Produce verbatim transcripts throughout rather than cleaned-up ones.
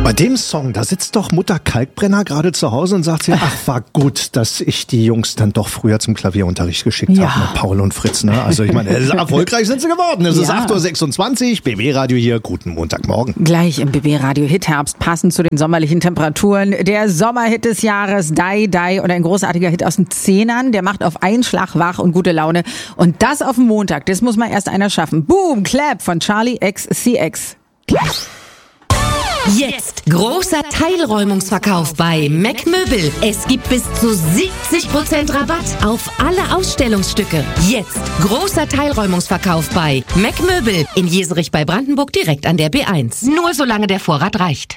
Bei dem Song, da sitzt doch Mutter Kalkbrenner gerade zu Hause und sagt sie, ach, war gut, dass ich die Jungs dann doch früher zum Klavierunterricht geschickt Ja. habe, mit Paul und Fritz. Ne? Also ich meine, erfolgreich sind sie geworden. Es ist Ja. acht Uhr sechsundzwanzig, B B-Radio hier, guten Montagmorgen. Gleich im B B-Radio Hitherbst, passend zu den sommerlichen Temperaturen. Der Sommerhit des Jahres, Die Die, und ein großartiger Hit aus den Zehnern. Der macht auf einen Schlag wach und gute Laune. Und das auf dem Montag, das muss mal erst einer schaffen. Boom, Clap von Charlie X C X. Jetzt großer Teilräumungsverkauf bei Mac Möbel. Es gibt bis zu siebzig Prozent Rabatt auf alle Ausstellungsstücke. Jetzt großer Teilräumungsverkauf bei Mac Möbel in Jeserich bei Brandenburg direkt an der B eins. Nur solange der Vorrat reicht.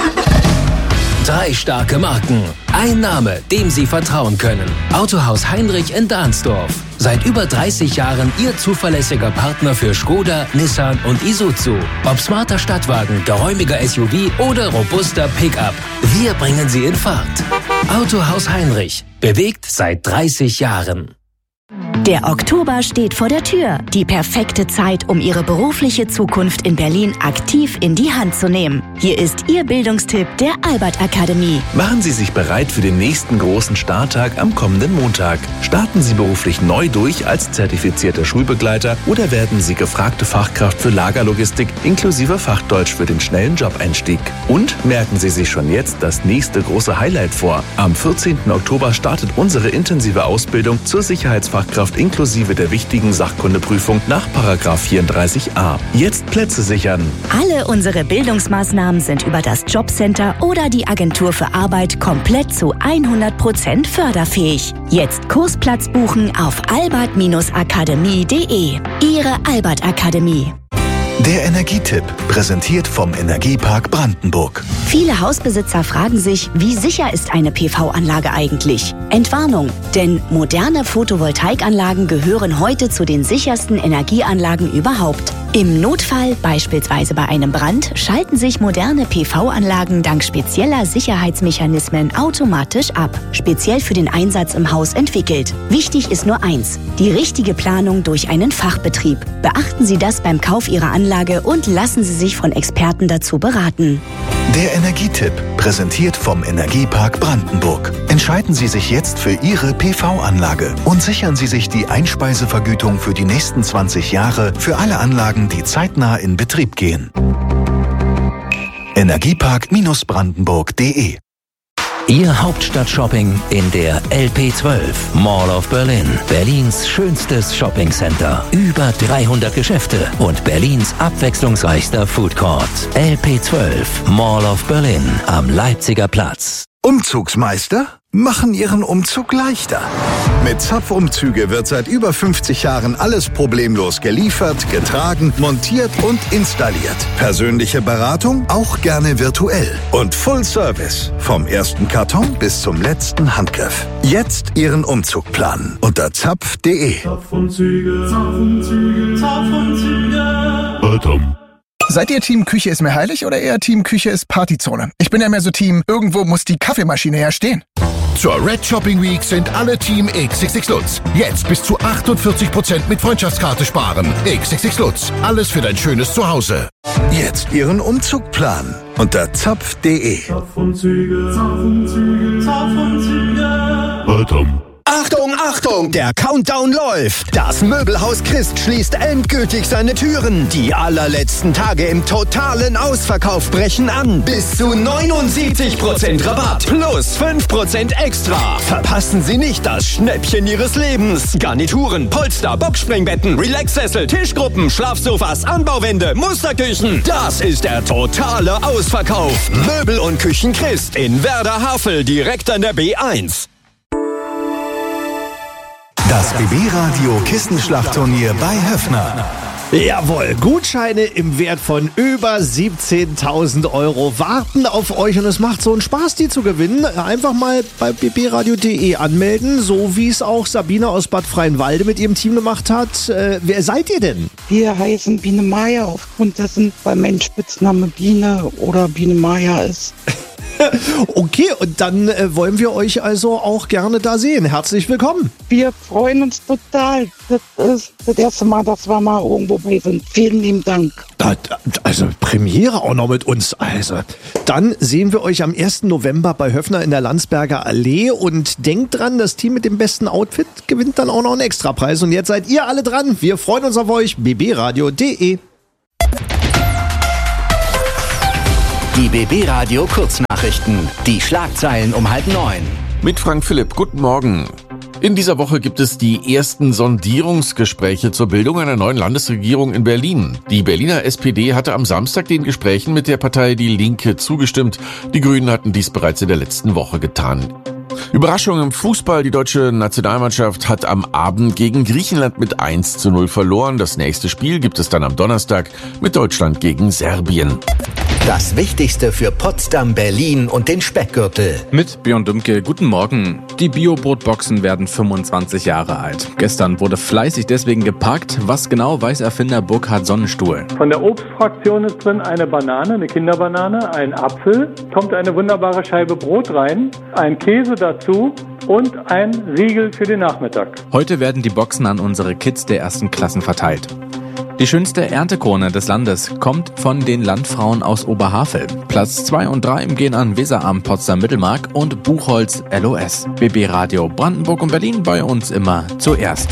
Drei starke Marken. Ein Name, dem Sie vertrauen können. Autohaus Heinrich in Dahnsdorf. Seit über dreißig Jahren Ihr zuverlässiger Partner für Skoda, Nissan und Isuzu. Ob smarter Stadtwagen, geräumiger S U V oder robuster Pickup. Wir bringen Sie in Fahrt. Autohaus Heinrich. Bewegt seit dreißig Jahren. Der Oktober steht vor der Tür. Die perfekte Zeit, um Ihre berufliche Zukunft in Berlin aktiv in die Hand zu nehmen. Hier ist Ihr Bildungstipp der Albert Akademie. Machen Sie sich bereit für den nächsten großen Starttag am kommenden Montag. Starten Sie beruflich neu durch als zertifizierter Schulbegleiter oder werden Sie gefragte Fachkraft für Lagerlogistik inklusive Fachdeutsch für den schnellen Jobeinstieg. Und merken Sie sich schon jetzt das nächste große Highlight vor. Am vierzehnten Oktober startet unsere intensive Ausbildung zur Sicherheitsfachkraft inklusive der wichtigen Sachkundeprüfung nach Paragraph vierunddreißig a. Jetzt Plätze sichern. Alle unsere Bildungsmaßnahmen sind über das Jobcenter oder die Agentur für Arbeit komplett zu hundert Prozent förderfähig. Jetzt Kursplatz buchen auf albert akademie punkt de. Ihre Albert Akademie. Der Energietipp, präsentiert vom Energiepark Brandenburg. Viele Hausbesitzer fragen sich, wie sicher ist eine P V-Anlage eigentlich? Entwarnung, denn moderne Photovoltaikanlagen gehören heute zu den sichersten Energieanlagen überhaupt. Im Notfall, beispielsweise bei einem Brand, schalten sich moderne P V-Anlagen dank spezieller Sicherheitsmechanismen automatisch ab. Speziell für den Einsatz im Haus entwickelt. Wichtig ist nur eins: die richtige Planung durch einen Fachbetrieb. Beachten Sie das beim Kauf Ihrer Anlage und lassen Sie sich von Experten dazu beraten. Der Energietipp, präsentiert vom Energiepark Brandenburg. Entscheiden Sie sich jetzt für Ihre P V-Anlage und sichern Sie sich die Einspeisevergütung für die nächsten zwanzig Jahre für alle Anlagen, die zeitnah in Betrieb gehen. Energiepark Brandenburg punkt de. Ihr Hauptstadt-Shopping in der L P zwölf, Mall of Berlin. Berlins schönstes Shoppingcenter. Über dreihundert Geschäfte und Berlins abwechslungsreichster Foodcourt. L P zwölf, Mall of Berlin am Leipziger Platz. Umzugsmeister machen Ihren Umzug leichter. Mit Zapfumzüge wird seit über fünfzig Jahren alles problemlos geliefert, getragen, montiert und installiert. Persönliche Beratung auch gerne virtuell. Und Full Service. Vom ersten Karton bis zum letzten Handgriff. Jetzt Ihren Umzug planen unter zapf punkt de. Zapfumzüge, Zapfumzüge, Zapfumzüge. Seid ihr Team Küche ist mir heilig oder eher Team Küche ist Partyzone? Ich bin ja mehr so Team, irgendwo muss die Kaffeemaschine ja stehen. Zur Red Shopping Week sind alle Team X X X Lutz. Jetzt bis zu achtundvierzig Prozent mit Freundschaftskarte sparen. X X X Lutz. Alles für dein schönes Zuhause. Jetzt Ihren Umzug planen unter zapf punkt de. Zapfumzüge, Zapfumzüge, Zapfumzüge. Achtung, Achtung, der Countdown läuft. Das Möbelhaus Christ schließt endgültig seine Türen. Die allerletzten Tage im totalen Ausverkauf brechen an. Bis zu neunundsiebzig Prozent Rabatt plus fünf Prozent extra. Verpassen Sie nicht das Schnäppchen Ihres Lebens. Garnituren, Polster, Boxspringbetten, Relaxsessel, Tischgruppen, Schlafsofas, Anbauwände, Musterküchen. Das ist der totale Ausverkauf. Möbel und Küchen Christ in Werder-Havel direkt an der B eins. Das B B-Radio Kissenschlachtturnier bei Höffner. Jawohl, Gutscheine im Wert von über siebzehntausend Euro warten auf euch und es macht so einen Spaß, die zu gewinnen. Einfach mal bei b b radio punkt de anmelden, so wie es auch Sabine aus Bad Freienwalde mit ihrem Team gemacht hat. Äh, wer seid ihr denn? Wir heißen Biene Meier aufgrund dessen, weil mein Spitzname Biene oder Biene Meier ist. Okay, und dann äh, wollen wir euch also auch gerne da sehen. Herzlich willkommen. Wir freuen uns total. Das ist das erste Mal, dass wir mal irgendwo bei sind. Vielen lieben Dank. Da, also Premiere auch noch mit uns. Also, dann sehen wir euch am ersten November bei Höffner in der Landsberger Allee. Und denkt dran, das Team mit dem besten Outfit gewinnt dann auch noch einen Extrapreis. Und jetzt seid ihr alle dran. Wir freuen uns auf euch. b b radio punkt d e Die B B Radio Kurznachrichten. Die Schlagzeilen um halb neun. Mit Frank Philipp. Guten Morgen. In dieser Woche gibt es die ersten Sondierungsgespräche zur Bildung einer neuen Landesregierung in Berlin. Die Berliner S P D hatte am Samstag den Gesprächen mit der Partei Die Linke zugestimmt. Die Grünen hatten dies bereits in der letzten Woche getan. Überraschung im Fußball. Die deutsche Nationalmannschaft hat am Abend gegen Griechenland mit eins zu null verloren. Das nächste Spiel gibt es dann am Donnerstag mit Deutschland gegen Serbien. Das Wichtigste für Potsdam, Berlin und den Speckgürtel. Mit Björn Dümke, guten Morgen. Die Bio-Brotboxen werden fünfundzwanzig Jahre alt. Gestern wurde fleißig deswegen gepackt. Was genau, weiß Erfinder Burkhard Sonnenstuhl. Von der Obstfraktion ist drin eine Banane, eine Kinderbanane, ein Apfel, kommt eine wunderbare Scheibe Brot rein, ein Käse dazu und ein Riegel für den Nachmittag. Heute werden die Boxen an unsere Kids der ersten Klassen verteilt. Die schönste Erntekrone des Landes kommt von den Landfrauen aus Oberhavel. Platz zwei und drei gehen an Weserarm Potsdam-Mittelmark und Buchholz L O S. B B Radio Brandenburg und Berlin bei uns immer zuerst.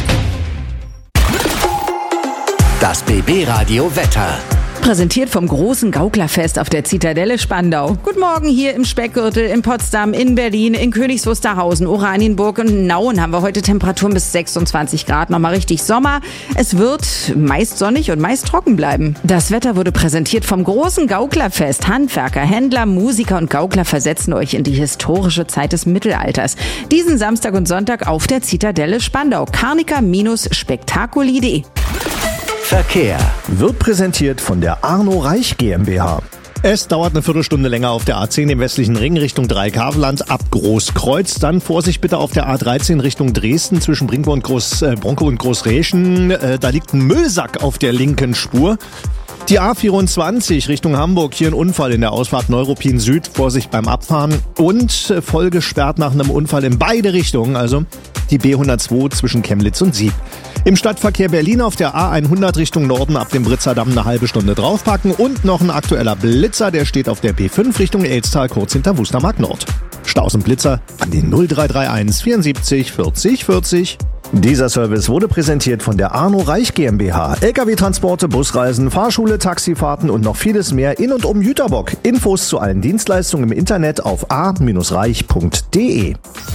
Das B B Radio Wetter. Präsentiert vom großen Gauklerfest auf der Zitadelle Spandau. Guten Morgen hier im Speckgürtel, in Potsdam, in Berlin, in Königs Wusterhausen, Oranienburg und Nauen haben wir heute Temperaturen bis sechsundzwanzig Grad. Nochmal richtig Sommer. Es wird meist sonnig und meist trocken bleiben. Das Wetter wurde präsentiert vom großen Gauklerfest. Handwerker, Händler, Musiker und Gaukler versetzen euch in die historische Zeit des Mittelalters. Diesen Samstag und Sonntag auf der Zitadelle Spandau. Karnica Spektakuli punkt de. Verkehr wird präsentiert von der Arno Reich GmbH. Es dauert eine Viertelstunde länger auf der A zehn im westlichen Ring Richtung Dreieckhaveland ab Großkreuz. Dann Vorsicht bitte auf der A dreizehn Richtung Dresden zwischen Brinko und, Groß, äh, Bronco und Großräschen. Äh, da liegt ein Müllsack auf der linken Spur. Die A vierundzwanzig Richtung Hamburg, hier ein Unfall in der Ausfahrt Neuruppin Süd, Vorsicht beim Abfahren und äh, voll gesperrt nach einem Unfall in beide Richtungen, also die B hundertzwei zwischen Chemnitz und Sieg. Im Stadtverkehr Berlin auf der A hundert Richtung Norden ab dem Britzer Damm eine halbe Stunde draufpacken und noch ein aktueller Blitzer, der steht auf der B fünf Richtung Elstal kurz hinter Wustermark Nord. Staus und Blitzer an den null drei drei eins vierundsiebzig vierzig vierzig. Dieser Service wurde präsentiert von der Arno Reich GmbH. L K W-Transporte, Busreisen, Fahrschule, Taxifahrten und noch vieles mehr in und um Jüterbock. Infos zu allen Dienstleistungen im Internet auf a reich punkt de.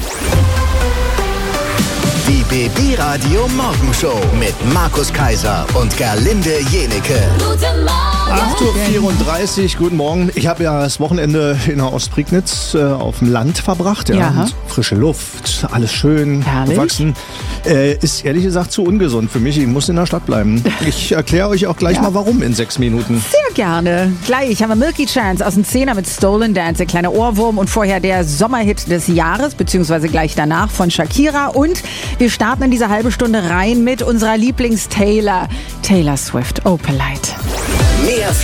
Die B B Radio Morgenshow mit Markus Kaiser und Gerlinde Jenecke. Guten Morgen. acht Uhr vierunddreißig, guten Morgen. Ich habe ja das Wochenende in der Ostprignitz äh, auf dem Land verbracht. Ja. Ja. Frische Luft, alles schön Herrlich. gewachsen. Äh, ist ehrlich gesagt zu ungesund für mich. Ich muss in der Stadt bleiben. Ich erkläre euch auch gleich Ja. mal warum in sechs Minuten. Sehr gerne. Gleich haben wir Milky Chance aus dem Zehner mit Stolen Dance, der kleine Ohrwurm und vorher der Sommerhit des Jahres, beziehungsweise gleich danach von Shakira. Und wir starten in diese halbe Stunde rein mit unserer Lieblings-Taylor, Taylor Swift, Opalite. Mehr